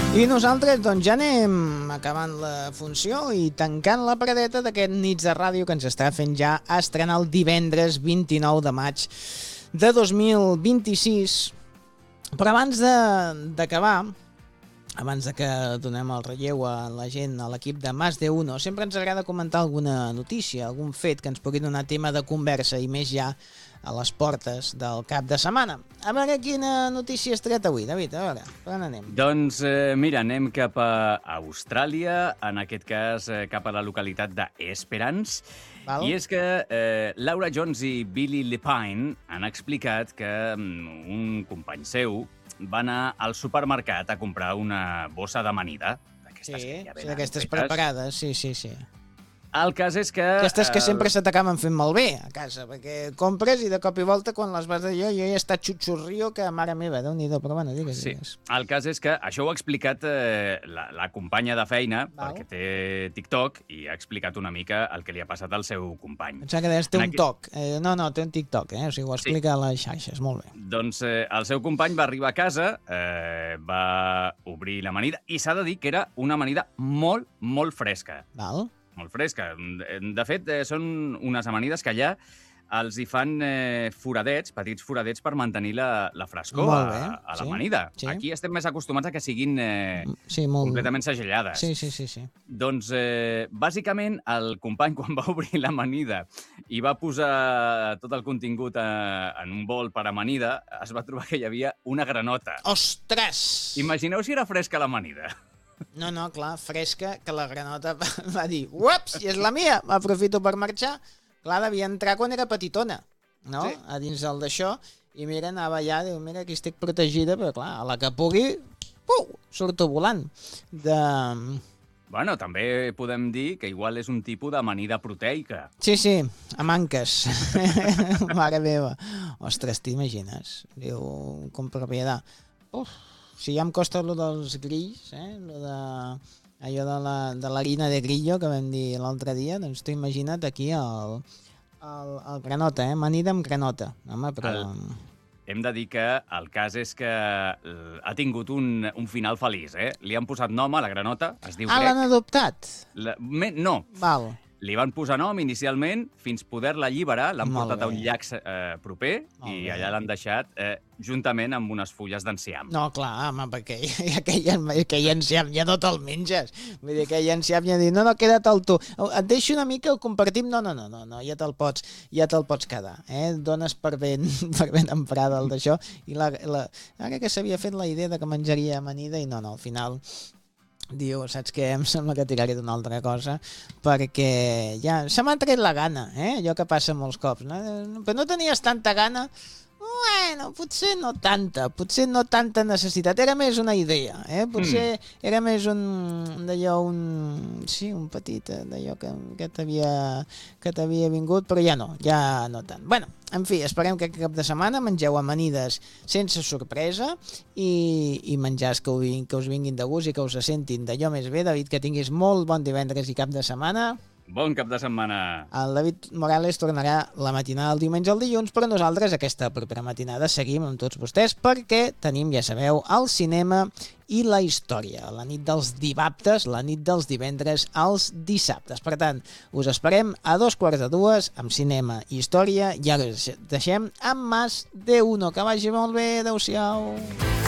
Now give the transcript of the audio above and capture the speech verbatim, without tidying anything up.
I nosaltres doncs ja anem acabant la funció i tancant la paradeta d'aquest Nits de Ràdio que ens està fent ja estrenar el divendres vint-i-nou de maig de dos mil vint-i-sis. Però abans d'acabar, abans de que donem el relleu a la gent, a l'equip de Más de Uno, sempre ens agrada comentar alguna notícia, algun fet que ens pugui donar tema de conversa i més ja a les portes del cap de setmana. A veure quina notícia has tret avui, David, a veure, per on anem? Doncs eh, mira, anem cap a Austràlia, en aquest cas eh, cap a la localitat d'Esperance. Val. I és que eh, Laura Jones i Billy Lepine han explicat que mm, un company seu va anar al supermercat a comprar una bossa d'amanida. D'aquestes Sí, que ja sí, venen d'aquestes fetes. preparades, sí, sí, sí. El cas és que... Aquestes que eh, sempre se t'acaben fent malbé a casa, perquè compres i de cop i volta quan les vas d'allò jo ja he estat xutxurrio que mare meva, Déu-n'hi-do, però bueno, digues, Sí, digues. el cas és que això ho ha explicat eh, la, la companya de feina, Val. perquè té TikTok, i ha explicat una mica el que li ha passat al seu company. Pensava que deies té En un aquest- toc. Eh, no, no, té un TikTok, eh? O sigui, ho Sí. explica a les xarxes, molt bé. Doncs eh, el seu company va arribar a casa, eh, va obrir l'amanida, i s'ha de dir que era una amanida molt, molt fresca. Val? Molt fresca. De fet, eh, són unes amanides que allà els hi fan eh, foradets, petits foradets, per mantenir la, la frescor Molt bé, a, a sí, l'amanida. sí. Aquí estem més acostumats a que siguin eh, Sí, molt... completament segellades. Sí, sí, sí, sí. Doncs, eh, bàsicament, el company, quan va obrir l'amanida i va posar tot el contingut eh, en un bol per amanida, es va trobar que hi havia una granota. Ostres! Imagineu si era fresca l'amanida. No, no, clar, fresca, que la granota va, va dir, ups, i és la mia, aprofito per marxar. Clar, devia entrar quan era petitona, no? Sí. A dins del d'això, i mira, anava allà, diu, mira, aquí estic protegida, però clar, a la que pugui, pum, surto volant. De... Bueno, també podem dir que igual és un tipus d'amanida proteica. Sí, sí, a manques. Mare meva. Ostres, t'imagines? Diu, com propietat. Uf, si ja em costa allò dels grills, eh? Lo de... allò de la, de l'harina de grillo que vam dir l'altre dia, doncs t'ho imagina't aquí el, el, el granota, eh? Amanida amb granota. Home, però... El- Hem de dir que el cas és que eh, ha tingut un, un final feliç, eh? Li han posat nom a la granota, es diu Ah, Greg. l'han adoptat? La, me, no, Val. li van posar nom inicialment, fins poder-la alliberar, l'han Molt portat a bé. un llac eh, proper Molt i bé. allà l'han deixat eh, juntament amb unes fulles d'enciam. No, clar, home, perquè aquell, aquell enciam ja no te'l menges. Vull dir, aquell enciam ja diu, no, no, queda't el tu. Et deixo una mica, el compartim. No, no, no, no, no ja te'l pots, ja te'l pots quedar. Eh? Dones per ben, per ben emprada el d'això. I la, la, ara que s'havia fet la idea de que menjaria amanida i no, no, al final... Diu, saps què? Em sembla que tiraré d'una altra cosa perquè ja se m'ha tret la gana, eh? Allò que passa molts cops, no? Però no tenies tanta gana? Bueno, potser no tanta, potser no tanta necessitat, era més una idea, eh? Potser mm. era més un d'allò, un... sí, un petit d'allò que, que t'havia que t'havia vingut, però ja no, ja no tant. Bueno, en fi, esperem que cap de setmana mengeu amanides sense sorpresa i, i menjars que, vin, que us vinguin de gust i que us se sentin d'allò més bé. David, que tinguis molt bon divendres i cap de setmana. Bon cap de setmana! El David Morales tornarà la matinada del diumenge al dilluns, però nosaltres aquesta propera matinada seguim amb tots vostès perquè tenim, ja sabeu, el cinema i la història, la nit dels dibaptes, la nit dels divendres als dissabtes. Per tant, us esperem a dos quarts de dues amb cinema i història i ara us deixem amb Más de Uno. Que vagi molt bé, adeu-siau!